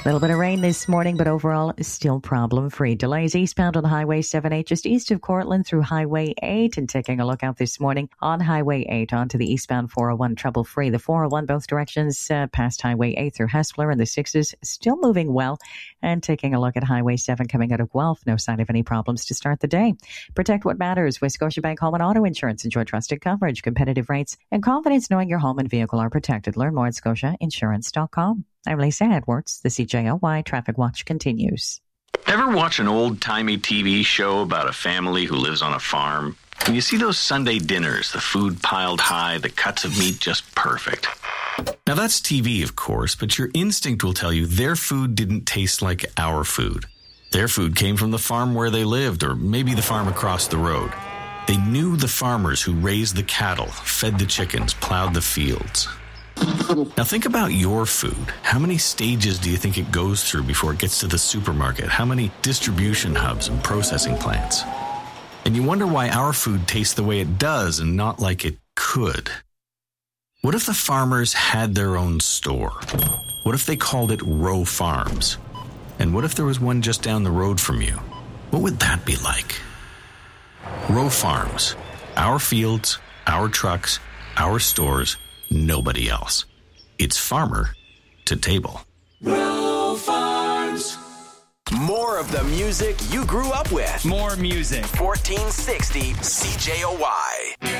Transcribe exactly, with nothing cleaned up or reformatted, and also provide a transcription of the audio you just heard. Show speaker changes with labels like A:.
A: little bit of rain this morning, but overall still problem-free. Delays eastbound on Highway seven eight just east of Cortland through Highway eight. And taking a look out this morning on Highway eight onto the eastbound four oh one, trouble-free. The four oh one both directions uh, past Highway eight through Hespeler, and the sixes still moving well. And taking a look at Highway seven coming out of Guelph, no sign of any problems to start the day. Protect what matters with Scotiabank Home and Auto Insurance. Enjoy trusted coverage, competitive rates, and confidence knowing your home and vehicle are protected. Learn more at scotia insurance dot com. I'm Lisa Edwards. The C J O Y Traffic Watch continues.
B: Ever watch an old-timey T V show about a family who lives on a farm? When you see those Sunday dinners, the food piled high, the cuts of meat just perfect. Now that's T V, of course, but your instinct will tell you their food didn't taste like our food. Their food came from the farm where they lived, or maybe the farm across the road. They knew the farmers who raised the cattle, fed the chickens, plowed the fields. Now think about your food. How many stages do you think it goes through before it gets to the supermarket? How many distribution hubs and processing plants? And you wonder why our food tastes the way it does and not like it could. What if the farmers had their own store? What if they called it Row Farms? And what if there was one just down the road from you? What would that be like? Row Farms. Our fields, our trucks, our stores, nobody else. It's farmer to table.
C: Row Farms.
D: More of the music you grew up with.
C: More music.
D: fourteen sixty C J O Y.